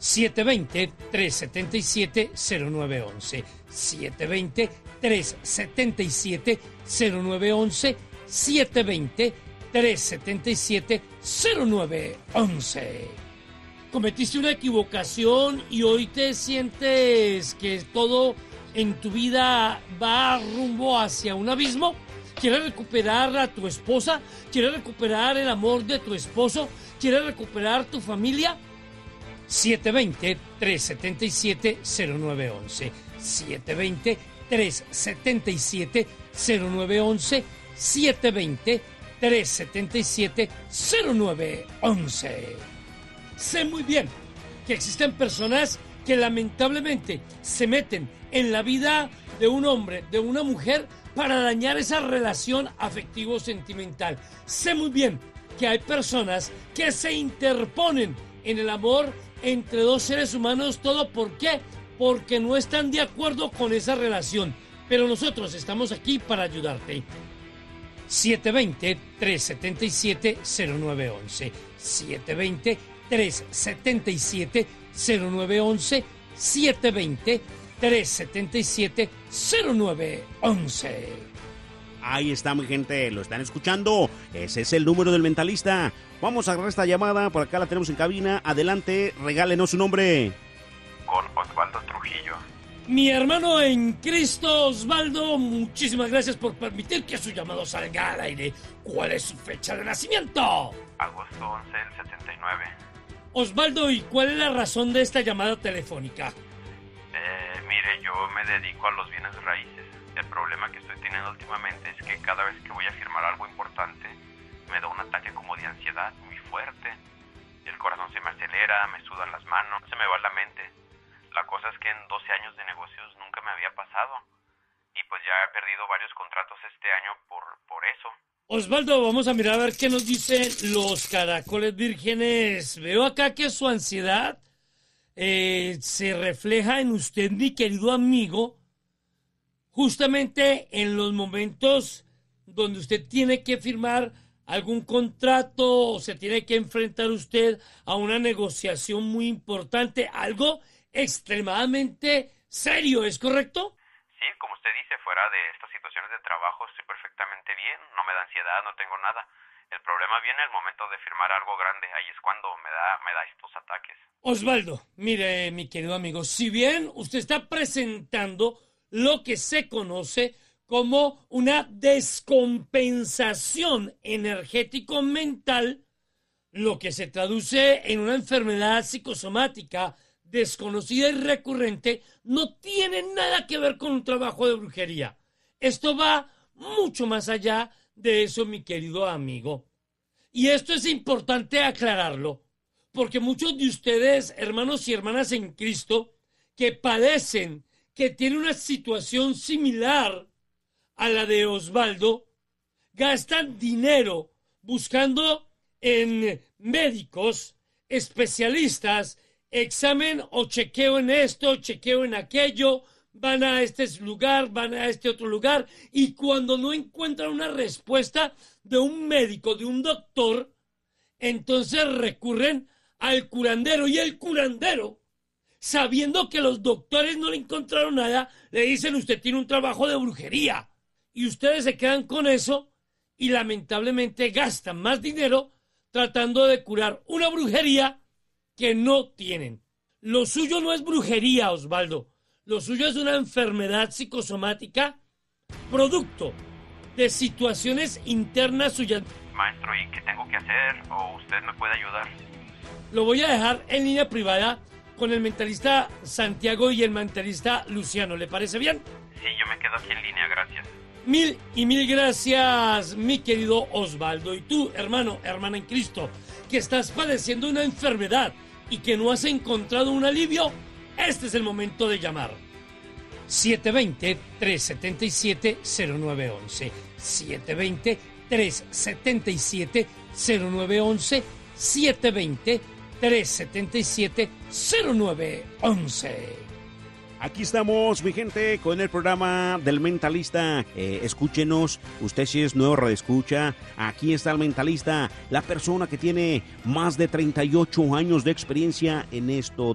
720-377-0911. 720-377-0911. 720-377-0911. Cometiste una equivocación y hoy te sientes que todo en tu vida va rumbo hacia un abismo. ¿Quieres recuperar a tu esposa? ¿Quieres recuperar el amor de tu esposo? ¿Quieres recuperar tu familia? 720-377-0911. 720-377-0911. 720-377-0911. Sé muy bien que existen personas que lamentablemente se meten en la vida de un hombre, de una mujer, para dañar esa relación afectivo-sentimental. Sé muy bien que hay personas que se interponen en el amor entre dos seres humanos. ¿Todo por qué? Porque no están de acuerdo con esa relación. Pero nosotros estamos aquí para ayudarte. 720-377-0911. 720-377-0911. 720-377-0911. Ahí está, mi gente, lo están escuchando. Ese es el número del mentalista. Vamos a agarrar esta llamada, por acá la tenemos en cabina. Adelante, regálenos su nombre. Con Osvaldo Trujillo. Mi hermano en Cristo, Osvaldo, muchísimas gracias por permitir que su llamado salga al aire. ¿Cuál es su fecha de nacimiento? Agosto 11 del 79. Osvaldo, ¿y cuál es la razón de esta llamada telefónica? Mire, yo me dedico a los bienes raíces. El problema que estoy teniendo últimamente es que cada vez que voy a firmar algo importante, me da un ataque como de ansiedad muy fuerte. El corazón se me acelera, me sudan las manos, se me va la mente. La cosa es que en 12 años de negocios nunca me había pasado. Y pues ya he perdido varios contratos este año por eso. Osvaldo, vamos a mirar a ver qué nos dicen los caracoles vírgenes. Veo acá que su ansiedad se refleja en usted, mi querido amigo, justamente en los momentos donde usted tiene que firmar algún contrato o se tiene que enfrentar usted a una negociación muy importante, algo extremadamente serio, ¿es correcto? Sí, como usted dice, fuera de estas situaciones de trabajo estoy perfectamente bien, no me da ansiedad, no tengo nada. El problema viene al momento de firmar algo grande, ahí es cuando me da estos ataques. Osvaldo, mire, mi querido amigo, si bien usted está presentando lo que se conoce como una descompensación energético-mental, lo que se traduce en una enfermedad psicosomática desconocida y recurrente, no tiene nada que ver con un trabajo de brujería. Esto va mucho más allá de eso, mi querido amigo. Y esto es importante aclararlo, porque muchos de ustedes, hermanos y hermanas en Cristo, que padecen, que tienen una situación similar a la de Osvaldo, gastan dinero buscando en médicos, especialistas, examen o chequeo en esto, chequeo en aquello, van a este lugar, van a este otro lugar, y cuando no encuentran una respuesta de un médico, de un doctor, entonces recurren al curandero, y el curandero, sabiendo que los doctores no le encontraron nada, le dicen: usted tiene un trabajo de brujería, y ustedes se quedan con eso y lamentablemente gastan más dinero tratando de curar una brujería que no tienen. Lo suyo no es brujería, Osvaldo. Lo suyo es una enfermedad psicosomática producto de situaciones internas suyas. Maestro, ¿y qué tengo que hacer? ¿O usted me puede ayudar? Lo voy a dejar en línea privada con el mentalista Santiago y el mentalista Luciano. ¿Le parece bien? Sí, yo me quedo aquí en línea, gracias. Mil gracias, mi querido Osvaldo. Y tú, hermano, hermana en Cristo, que estás padeciendo una enfermedad y que no has encontrado un alivio, este es el momento de llamar. 720-377-0911. 720-377-0911. 720-377-0911. Aquí estamos, mi gente, con el programa del Mentalista. Escúchenos, usted si es nuevo radioescucha, aquí está el Mentalista, la persona que tiene más de 38 años de experiencia en esto